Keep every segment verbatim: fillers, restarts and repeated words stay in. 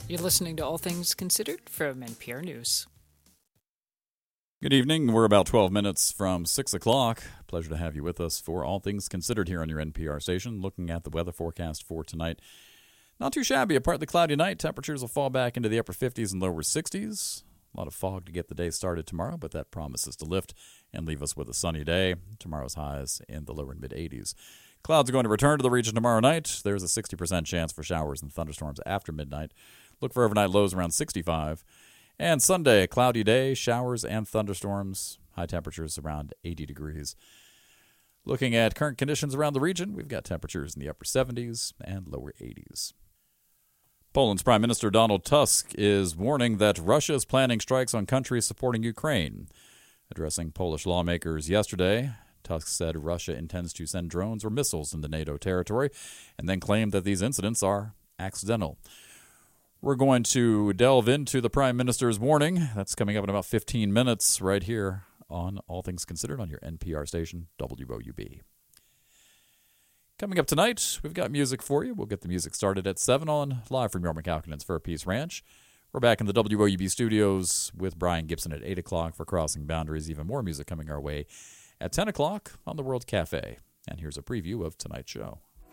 You're listening to All Things Considered from N P R News. Good evening. We're about twelve minutes from six o'clock. Pleasure to have you with us for All Things Considered here on your N P R station. Looking at the weather forecast for tonight. Not too shabby. A partly cloudy night. Temperatures will fall back into the upper fifties and lower sixties. A lot of fog to get the day started tomorrow, but that promises to lift and leave us with a sunny day. Tomorrow's highs in the lower and mid-eighties. Clouds are going to return to the region tomorrow night. There's a sixty percent chance for showers and thunderstorms after midnight. Look for overnight lows around sixty-five. And Sunday, a cloudy day, showers and thunderstorms. High temperatures around eighty degrees. Looking at current conditions around the region, we've got temperatures in the upper seventies and lower eighties. Poland's Prime Minister Donald Tusk is warning that Russia is planning strikes on countries supporting Ukraine. Addressing Polish lawmakers yesterday, Tusk said Russia intends to send drones or missiles into NATO territory and then claimed that these incidents are accidental. We're going to delve into the Prime Minister's warning. That's coming up in about fifteen minutes right here on All Things Considered on your N P R station, W O U B. Coming up tonight, we've got music for you. We'll get the music started at seven on Live from York McAlkin's Fur Peace Ranch. We're back in the W O U B studios with Brian Gibson at eight o'clock for Crossing Boundaries. Even more music coming our way at ten o'clock on the World Cafe. And here's a preview of tonight's show.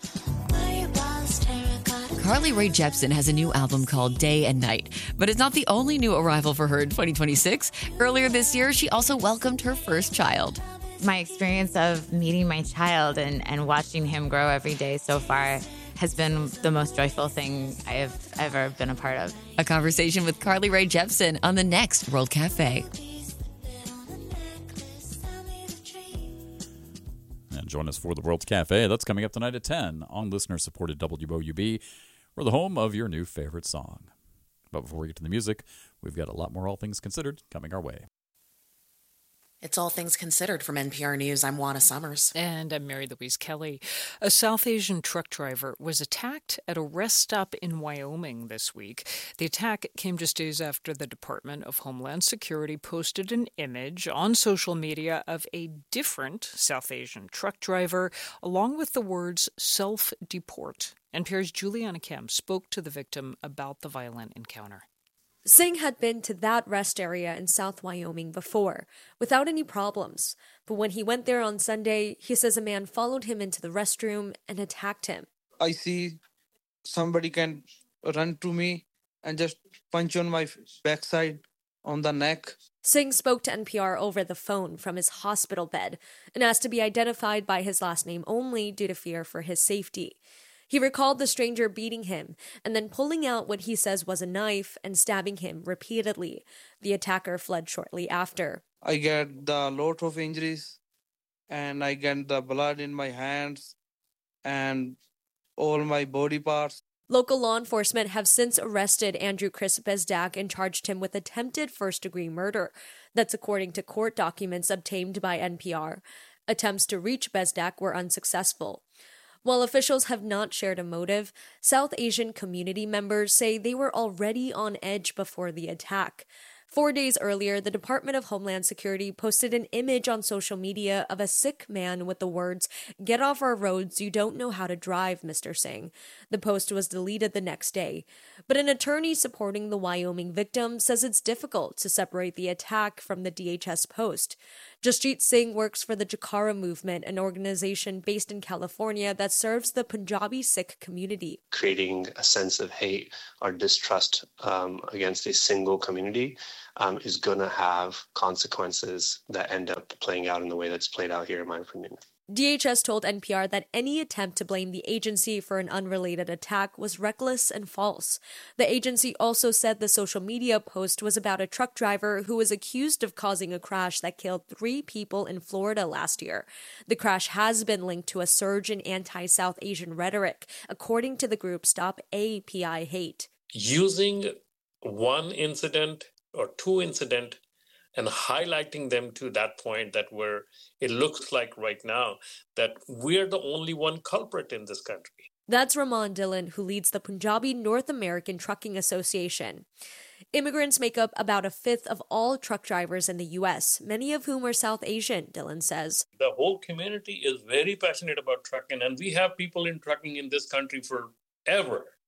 Carly Rae Jepsen has a new album called Day and Night, but it's not the only new arrival for her in twenty twenty-six. Earlier this year, she also welcomed her first child. My experience of meeting my child and, and watching him grow every day so far has been the most joyful thing I have ever been a part of. A conversation with Carly Rae Jepsen on the next World Cafe. And join us for the World Cafe. That's coming up tonight at ten on listener-supported W O U B. We're the home of your new favorite song. But before we get to the music, we've got a lot more All Things Considered coming our way. It's All Things Considered from N P R News. I'm Juana Summers. And I'm Mary Louise Kelly. A South Asian truck driver was attacked at a rest stop in Wyoming this week. The attack came just days after the Department of Homeland Security posted an image on social media of a different South Asian truck driver, along with the words self-deport. N P R's Juliana Kemp spoke to the victim about the violent encounter. Singh had been to that rest area in South Wyoming before, without any problems. But when he went there on Sunday, he says a man followed him into the restroom and attacked him. I see somebody can run to me and just punch on my backside, on the neck. Singh spoke to N P R over the phone from his hospital bed and asked to be identified by his last name only due to fear for his safety. He recalled the stranger beating him and then pulling out what he says was a knife and stabbing him repeatedly. The attacker fled shortly after. I get the lot of injuries and I get the blood in my hands and all my body parts. Local law enforcement have since arrested Andrew Chris Bezdak and charged him with attempted first-degree murder. That's according to court documents obtained by N P R. Attempts to reach Bezdak were unsuccessful. While officials have not shared a motive, South Asian community members say they were already on edge before the attack. Four days earlier, the Department of Homeland Security posted an image on social media of a Sikh man with the words, "Get off our roads, you don't know how to drive, Mister Singh." The post was deleted the next day. But an attorney supporting the Wyoming victim says it's difficult to separate the attack from the D H S post. Jasjeet Singh works for the Jakara Movement, an organization based in California that serves the Punjabi Sikh community. Creating a sense of hate or distrust um, against a single community um, is going to have consequences that end up playing out in the way that's played out here, in my opinion. D H S told N P R that any attempt to blame the agency for an unrelated attack was reckless and false. The agency also said the social media post was about a truck driver who was accused of causing a crash that killed three people in Florida last year. The crash has been linked to a surge in anti-South Asian rhetoric, according to the group Stop A P I Hate. Using one incident or two incidents and highlighting them to that point that where it looks like right now that we're the only one culprit in this country. That's Raman Dillon, who leads the Punjabi North American Trucking Association. Immigrants make up about a fifth of all truck drivers in the U S, many of whom are South Asian, Dillon says. The whole community is very passionate about trucking, and we have people in trucking in this country forever.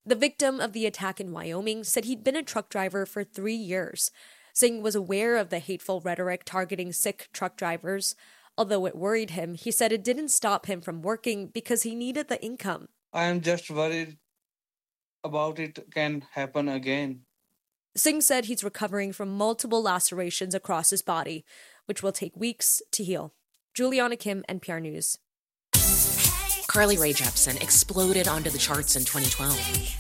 The victim of the attack in Wyoming said he'd been a truck driver for three years. Singh was aware of the hateful rhetoric targeting Sikh truck drivers. Although it worried him, he said it didn't stop him from working because he needed the income. I am just worried about it can happen again. Singh said he's recovering from multiple lacerations across his body, which will take weeks to heal. Juliana Kim, N P R News. Carly Rae Jepsen exploded onto the charts in twenty twelve.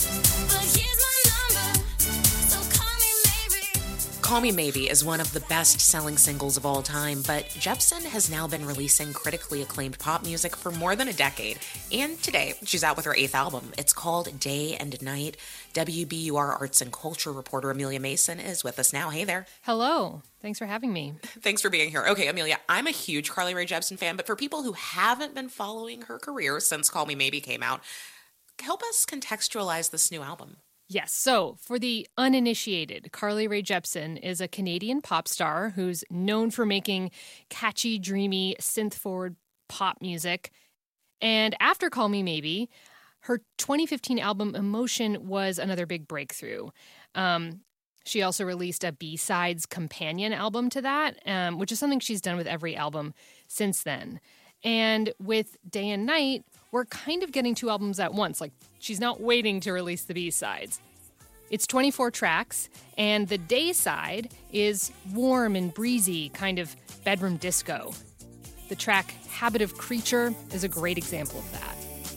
Call Me Maybe is one of the best-selling singles of all time, but Jepsen has now been releasing critically acclaimed pop music for more than a decade. And today, she's out with her eighth album. It's called Day and Night. W B U R arts and culture reporter Amelia Mason is with us now. Hey there. Hello. Thanks for having me. Thanks for being here. Okay, Amelia, I'm a huge Carly Rae Jepsen fan, but for people who haven't been following her career since Call Me Maybe came out, help us contextualize this new album. Yes. So, for the uninitiated, Carly Rae Jepsen is a Canadian pop star who's known for making catchy, dreamy, synth-forward pop music. And after Call Me Maybe, her twenty fifteen album Emotion was another big breakthrough. Um, she also released a B-sides companion album to that, um, which is something she's done with every album since then. And with Day and Night, we're kind of getting two albums at once. Like, she's not waiting to release the B-sides. It's twenty-four tracks, and the Day side is warm and breezy, kind of bedroom disco. The track Habit of Creature is a great example of that.